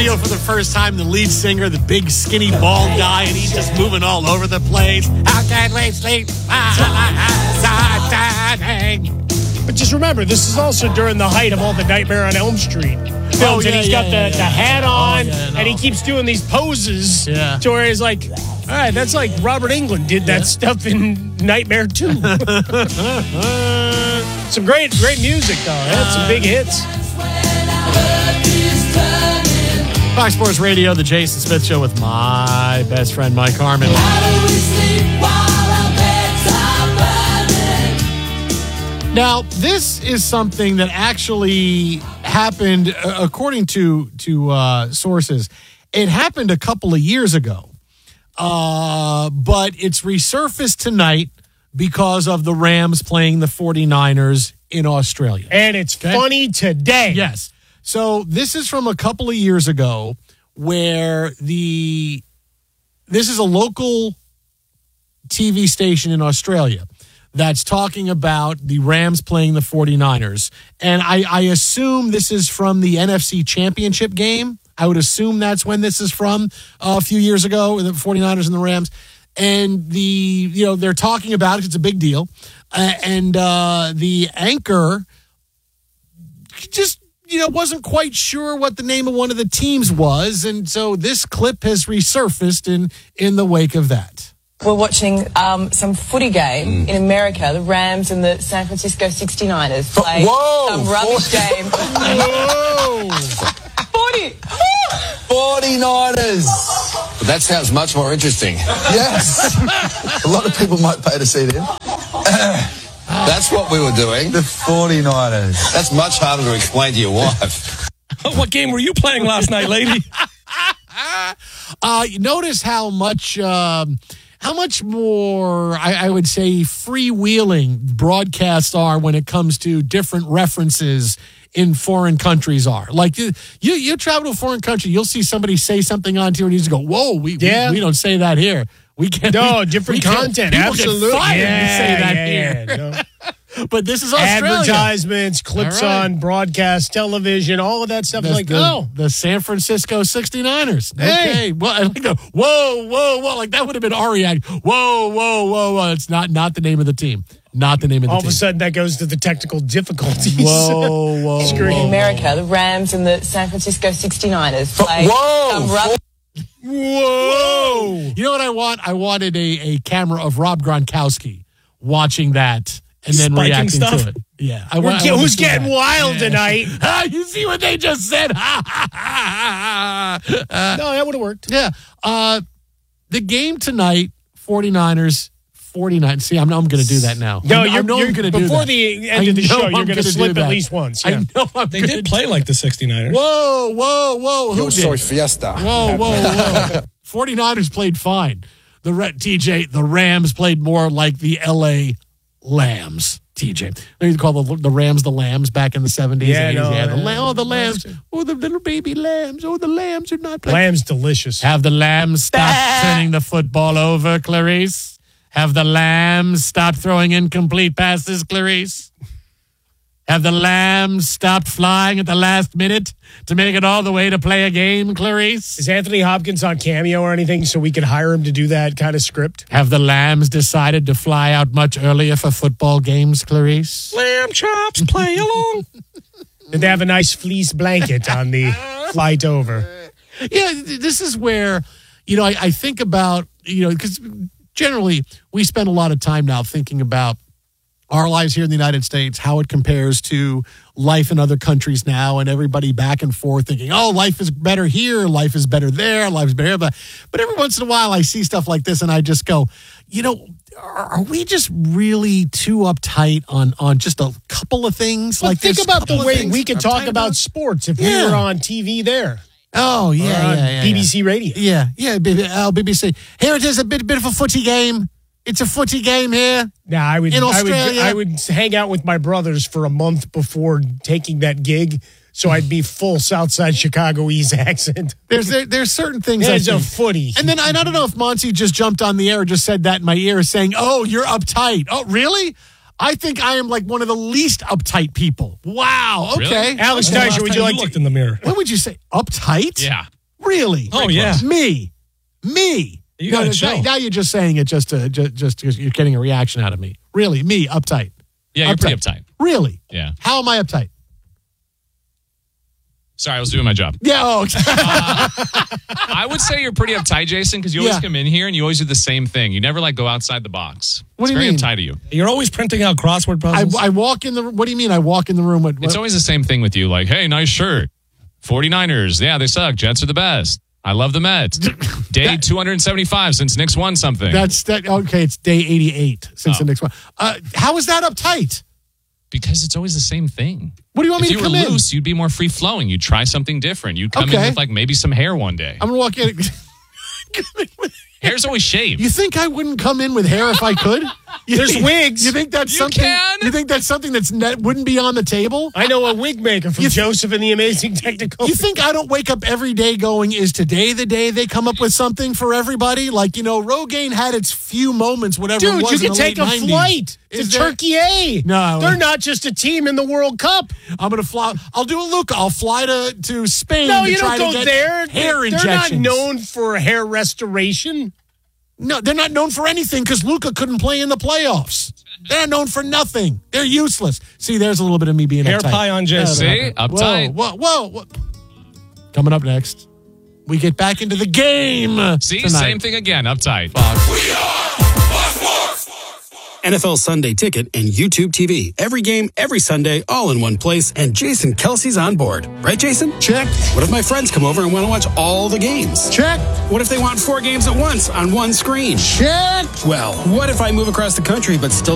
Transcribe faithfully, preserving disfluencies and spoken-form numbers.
video for the first time, the lead singer, the big, skinny, bald guy, and he's just moving all over the place. How can we sleep? But just remember, this is also during the height of all the Nightmare on Elm Street films, Oh, yeah, and he's yeah, got yeah, the, yeah. the hat on, Oh, yeah, no. and he keeps doing these poses Yeah. to where he's like, all right, that's like Robert Englund did that Yeah. stuff in Nightmare two. Some great, great music, though. Had some big hits. Fox Sports Radio, the Jason Smith Show with my best friend, Mike Harmon. Now, this is something that actually happened, uh, according to to uh, sources. It happened a couple of years ago, uh, but it's resurfaced tonight because of the Rams playing the 49ers in Australia. And it's Okay. funny today. Yes. So this is from a couple of years ago where the this is a local T V station in Australia that's talking about the Rams playing the 49ers. And I, I assume this is from the N F C Championship game. I would assume that's when this is from uh, a few years ago, the 49ers and the Rams. And the, you know, they're talking about it. It's a big deal. Uh, and uh, the anchor just, you know, wasn't quite sure what the name of one of the teams was. And so this clip has resurfaced in, in the wake of that. We're watching um, some footy game mm. in America. The Rams and the San Francisco sixty-niners play Whoa, some rubbish game. Whoa. forty. forty-niners. But that sounds much more interesting. Yes. A lot of people might pay to see them. That's what we were doing. The forty-niners. That's much harder to explain to your wife. What game were you playing last night, lady? uh, you notice how much... Um, How much more, I, I would say, freewheeling broadcasts are when it comes to different references in foreign countries are. Like, you you, you travel to a foreign country, you'll see somebody say something on T V and you just go, whoa, we, Yeah. we, we don't say that here. We can't. No, we, different we can't- content. people Absolutely. Get fired yeah, to say that yeah, here. yeah, no. But this is Australia. Advertisements, clips All right. on broadcast television, all of that stuff. That's Like, the, oh. the San Francisco sixty-niners. Hey. Okay. Well, I like the whoa, whoa, whoa. Like that would have been our reaction. Whoa, whoa, whoa, whoa. It's not not the name of the team. Not the name of the All team. of a sudden, that goes to the technical difficulties. Whoa, whoa, Screen. In America, the Rams and the San Francisco sixty-niners play Whoa. some rubbish. Whoa. You know what I want? I wanted a, a camera of Rob Gronkowski watching that and then Spiking reacting stuff? to it. Yeah. I, We're wa- I get- wanna who's see getting that. wild Yeah. tonight? Ah, you see what they just said? Ha, ha, ha, ha. Uh, No, that would have worked. Yeah. Uh, the game tonight, 49ers, 49. See, I'm, I'm going to do that now. No, I, you're, I know you're I'm going to do before that. the end I of the know show, I'm you're going to gonna do slip at that. least once. Yeah. I know I'm They gonna did play like the sixty-niners. Whoa, whoa, whoa. Who Yo did? soy fiesta. Whoa, whoa, whoa. 49ers played fine. The Re- T J, the Rams played more like the L A Lambs. T J. They used to call the, the Rams the Lambs back in the seventies. Yeah, eighties. no, yeah, the, yeah. lamb, oh, the Lambs. Oh, the little baby lambs. Oh, the lambs are not playing. Lamb's delicious. Have the Lambs stop turning the football over, Clarice? Have the Lambs stop throwing incomplete passes, Clarice? Have the Lambs stopped flying at the last minute to make it all the way to play a game, Clarice? Is Anthony Hopkins on Cameo or anything so we could hire him to do that kind of script? Have the Lambs decided to fly out much earlier for football games, Clarice? Lamb chops, play along. Did they have a nice fleece blanket on the flight over? Yeah, this is where, you know, I, I think about, you know, because generally we spend a lot of time now thinking about our lives here in the United States, how it compares to life in other countries now, and everybody back and forth thinking, oh, life is better here, life is better there, life is better here. But, but every once in a while I see stuff like this and I just go, you know, are, are we just really too uptight on, on just a couple of things? But like think there's a about couple the of way things we could I'm talk uptight about sports if we Yeah. were on T V there. Oh, yeah, Or on yeah, yeah, B B yeah. C Radio. Yeah, yeah, B B, uh, B B C. Here it is, a bit, bit of a footy game. It's a footy game here. Now I would, In I would, Australia? I would hang out with my brothers for a month before taking that gig, so I'd be full Southside Chicagoese accent. There's there, there's certain things. I There's a think. footy. And then I don't know if Monty just jumped on the air or just said that in my ear, saying, "Oh, you're uptight." Oh, really? I think I am like one of the least uptight people. Wow. Okay. Really? Alex When was the Dyser, last would time you like looked to? in the mirror? What would you say? Uptight? Yeah. Really? Oh, yeah. Me. Me. You No, gotta no, chill. Now, now you're just saying it just to just, just because you're getting a reaction out of me. Really? Me, uptight. Yeah, you're pretty uptight. Really? Yeah. How am I uptight? Sorry, I was doing my job. Yeah. Oh, okay. I would say you're pretty uptight, Jason, because you always Yeah. come in here and you always do the same thing. You never like go outside the box. What it's do you very mean? uptight of you. You're always printing out crossword I, puzzles. I walk in the. What do you mean? I walk in the room with. It's always the same thing with you. Like, hey, nice shirt. 49ers. Yeah, they suck. Jets are the best. I love the Mets. Day two hundred seventy-five since Knicks won something. That's that. Okay, it's day eighty-eight since Oh. the next one. Uh, how is that uptight? because it's always the same thing. What do you want if me you to come were in? loose, you'd be more free flowing. You'd try something different. You'd come in Okay. with like maybe some hair one day. I'm gonna walk in. Hair's always shaved. You think I wouldn't come in with hair if I could? You There's think, wigs. You think that's You something? can. You think that's something that's net wouldn't be on the table? I know a wig maker from You- Joseph and the Amazing Technical. You think I don't wake up every day going, is today the day they come up with something for everybody? Like, you know, Rogaine had its few moments, whatever it Dude, was you in can the take late a nineties. flight Is to there- Turkey A. No. They're not just a team in the World Cup. I'm going to fly. I'll do a look. I'll fly to, to Spain No, to you try don't to go get there. hair They're injections. not known for hair restoration. No, they're not known for anything because Luka couldn't play in the playoffs. They're known for nothing. They're useless. See, there's a little bit of me being Hair uptight. pie on Jason. See? Uptight. Whoa, whoa, whoa, whoa. Coming up next, we get back into the game. See, tonight. same thing again. Uptight. N F L Sunday Ticket and YouTube T V. Every game, every Sunday, all in one place. And Jason Kelsey's on board. Right, Jason? Check, What if my friends come over and want to watch all the games? check, What if they want four games at once on one screen? check. Well, what if I move across the country but still